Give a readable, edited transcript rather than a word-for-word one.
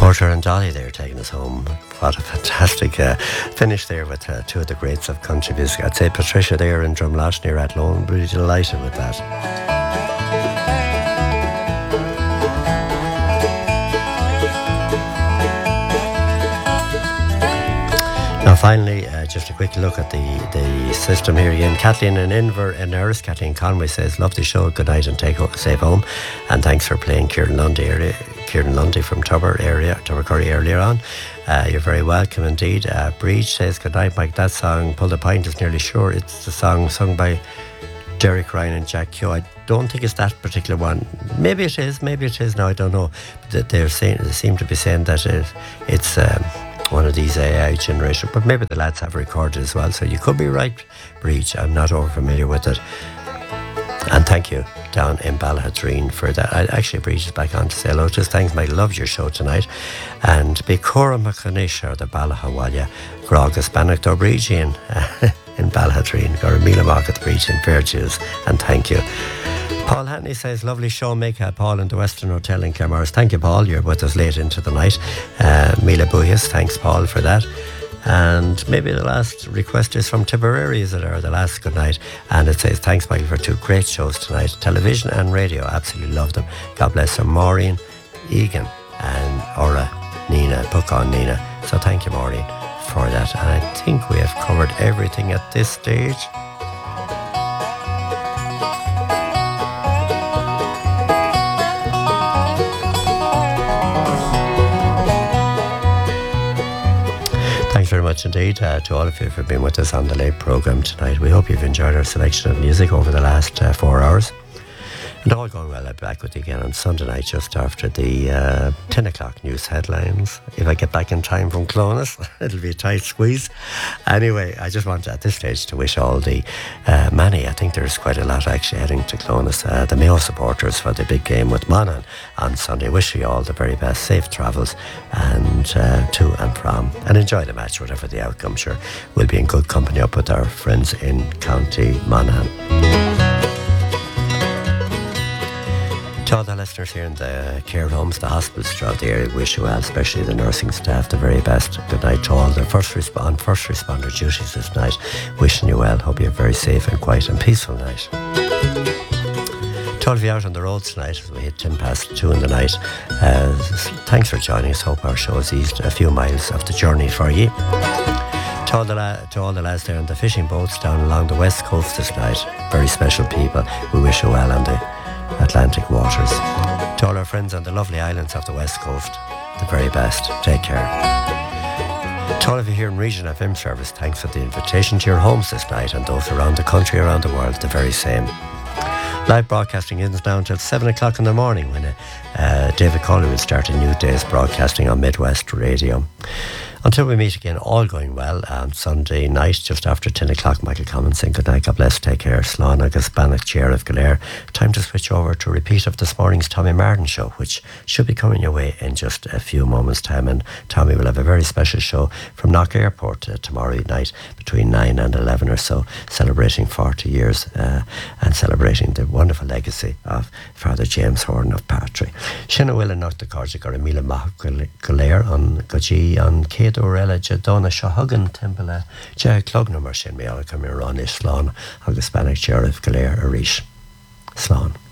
Porter and Dolly there taking us home. What a fantastic finish there with two of the greats of country music. I'd say Patricia there in Drumlash near Athlone. Really delighted with that. Now finally, just a quick look at the system here again. Kathleen in Inver in Erris, Kathleen Conway says, love the show, good night and safe home. And thanks for playing Kieran Lundy from Tubbercurry earlier on. You're very welcome indeed. Breach says, good night Mike, that song, Pull the Pint, is nearly sure it's the song sung by Derek Ryan and Jack Keogh. I don't think it's that particular one. Maybe it is now, I don't know. But they seem to be saying that it's one of these AI generation, but maybe the lads have recorded as well, so you could be right, Breach. I'm not over familiar with it. And thank you down in Ballahattreen for that. Actually, Breach is back on to say hello. Just thanks, Mike. Love your show tonight. And Bicora McConish, or the Ballahawalya Grogus Bannock Breachian in Ballahattreen, or Mila Market Breach in Fairjuice. And thank you. Paul Hanley says, lovely show, make Paul in the Western Hotel in Claremorris. Thank you, Paul. You're with us late into the night. Mila Buyas, thanks, Paul, for that. And maybe the last request is from Tipperary, is it, or the last good night? And it says, thanks, Michael, for two great shows tonight. Television and radio, absolutely love them. God bless them. Maureen, Egan, and Ora, Nina, Puckon Nina. So thank you, Maureen, for that. And I think we have covered everything at this stage. Thanks very much indeed to all of you for being with us on the late programme tonight. We hope you've enjoyed our selection of music over the last 4 hours. And all going well, I'll be back with you again on Sunday night just after the 10 o'clock news headlines. If I get back in time from Clonus, it'll be a tight squeeze. Anyway, I just want at this stage to wish all the many, I think there's quite a lot actually heading to Clonus, the Mayo supporters for the big game with Monaghan on Sunday. Wish you all the very best, safe travels and to and from, and enjoy the match, whatever the outcome. Sure, we'll be in good company up with our friends in County Monaghan. To all the listeners here in the care homes, the hospitals throughout the area, wish you well, especially the nursing staff, the very best. Good night to all the first responder duties this night. Wishing you well. Hope you have a very safe and quiet and peaceful night. To all of you out on the roads tonight, as we hit 2:10 in the night, thanks for joining us. Hope our show has eased a few miles of the journey for you. To all the lads there on the fishing boats down along the west coast this night, very special people. We wish you well on the Atlantic waters. To all our friends on the lovely islands of the west coast, the very best. Take care. To all of you here in Region FM service, thanks for the invitation to your homes this night, and those around the country, around the world, the very same. Live broadcasting is now until 7 o'clock in the morning, when David Colley will start a new day's broadcasting on Midwest Radio. Until we meet again, all going well on Sunday night, just after 10 o'clock, Michael Commons saying good night, God bless, take care, Slán agus Bannock, Chair of Galair. Time to switch over to a repeat of this morning's Tommy Martin show, which should be coming your way in just a few moments' time. And Tommy will have a very special show from Knock Airport tomorrow night between 9 and 11 or so, celebrating 40 years and celebrating the wonderful legacy of Father James Horn of Partry. Shinna Will and Knock the Corsic or Emila Galair on Gaji on Kate Orella Jadona Shahugan Temple Jay Clugnum or Shin Meala come here on Slán agus Bannock Chair of Galair Arish. Slán.